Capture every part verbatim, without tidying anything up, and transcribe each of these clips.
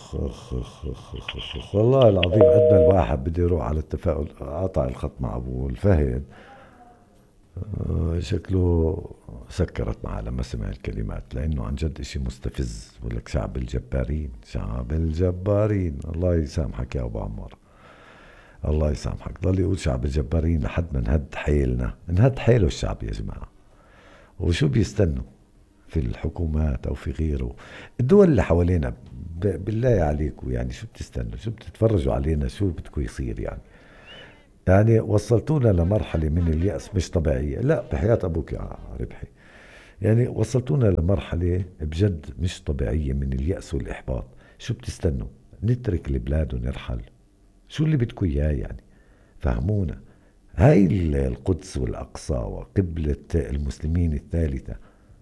أخ أخ أخ أخ أخ أخ. والله العظيم قد ما الواحد بده يروح على التفاؤل قاطع الخط مع أبو الفهد. آه، شكله سكرت معه لما سمع الكلمات، لأنه عن جد إشي مستفز. بقول لك شعب الجبارين، شعب الجبارين. الله يسامحك يا أبو عمار، الله يسامحك. ضل يقول شعب الجبارين لحد ما نهد حيلنا. نهد حيله الشعب يا جماعة. وشو بيستنوا في الحكومات أو في غيره؟ الدول اللي حوالينا ب- بالله عليكم، يعني شو بتستنوا؟ شو بتتفرجوا علينا؟ شو بدكم يصير يعني؟ يعني وصلتونا لمرحلة من اليأس مش طبيعية. لا بحياة أبوك يا ربحي، يعني وصلتونا لمرحلة بجد مش طبيعية من اليأس والإحباط. شو بتستنوا؟ نترك البلاد ونرحل؟ شو اللي بدكم إياه يعني؟ فهمونا. هاي القدس والأقصى وقبلة المسلمين الثالثة،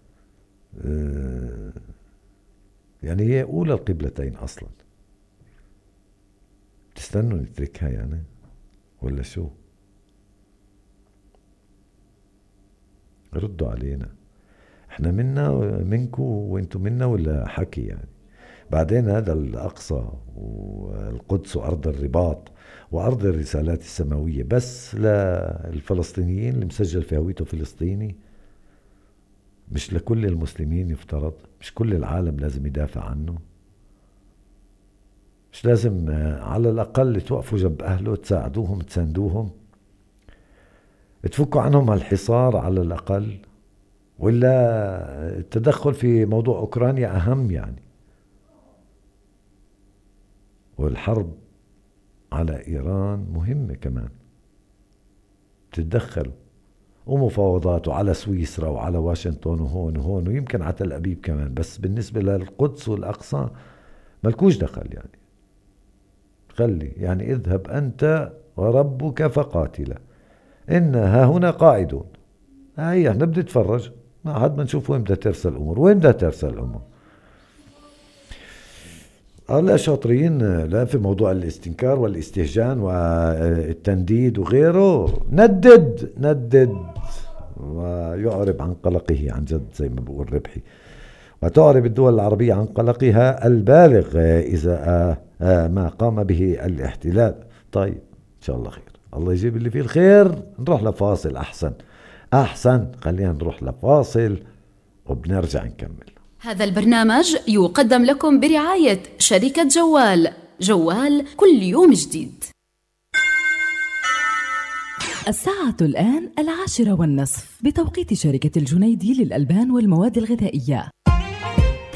آه، يعني هي أولى القبلتين أصلا. تستنوا نتركها يعني ولا شو؟ ردوا علينا. احنا منا منكم وانتم منا ولا حكي يعني؟ بعدين هذا الأقصى والقدس وأرض الرباط وأرض الرسالات السماوية بس للفلسطينيين اللي مسجل في هويته فلسطيني، مش لكل المسلمين يفترض؟ مش كل العالم لازم يدافع عنه؟ مش لازم آه، على الأقل توقفوا جنب أهله، تساعدوهم، تساندوهم، تفكوا عنهم الحصار على الأقل؟ ولا التدخل في موضوع أوكرانيا أهم يعني؟ والحرب على إيران مهمة كمان، تتدخلوا. ومفاوضات وعلى سويسرا وعلى واشنطن وهون وهون ويمكن على تل أبيب كمان، بس بالنسبة للقدس والأقصى ملكوش دخل يعني. خلي يعني اذهب أنت وربك فقاتلا إن ها هنا قاعدون. هي احنا بدي نتفرج ما حد ما نشوف وين بدها ترسل الأمور، وين بدها ترسل الأمور. آه لا شاطرين، لا في موضوع الاستنكار والاستهجان والتنديد وغيره. ندد ندد ويعرب عن قلقه عن جد زي ما بقول ربحي. وتعرب الدول العربية عن قلقها البالغ إذا ما قام به الاحتلال. طيب إن شاء الله خير، الله يجيب اللي فيه الخير. نروح لفاصل أحسن أحسن خلينا نروح لفاصل وبنرجع نكمل. هذا البرنامج يقدم لكم برعاية شركة جوال. جوال كل يوم جديد. الساعة الآن العاشرة والنصف بتوقيت شركة الجنيدي للألبان والمواد الغذائية.